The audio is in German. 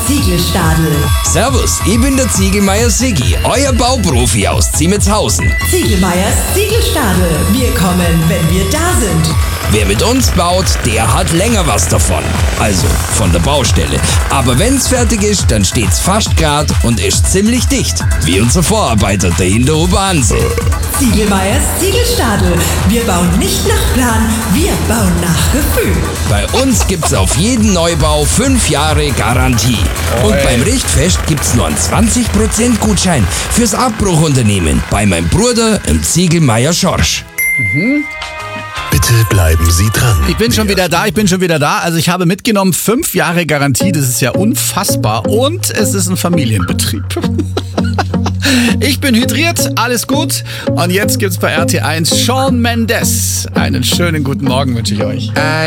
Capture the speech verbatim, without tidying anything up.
Ziegelstadel. Servus, ich bin der Ziegelmeier Siggi, euer Bauprofi aus Ziemetshausen. Ziegelmeiers Ziegelstadel. Wir kommen, wenn wir da sind. Wer mit uns baut, der hat länger was davon. Also von der Baustelle. Aber wenn's fertig ist, dann steht's fast grad und ist ziemlich dicht. Wie unser Vorarbeiter, der in der Oberhanse. Ziegelmeiers Ziegelstadel. Wir bauen nicht nach Plan, wir bauen nach Gefühl. Bei uns gibt's auf jeden Neubau fünf Jahre Garantie. Und beim Richtfest gibt's nur einen zwanzig Prozent Gutschein fürs Abbruchunternehmen bei meinem Bruder im Ziegelmeier Schorsch. Bitte bleiben Sie dran. Ich bin schon wieder da, ich bin schon wieder da. Also ich habe mitgenommen, fünf Jahre Garantie, das ist ja unfassbar. Und es ist ein Familienbetrieb. Ich bin hydriert, alles gut. Und jetzt gibt's bei R T eins Shawn Mendes. Einen schönen guten Morgen wünsche ich euch.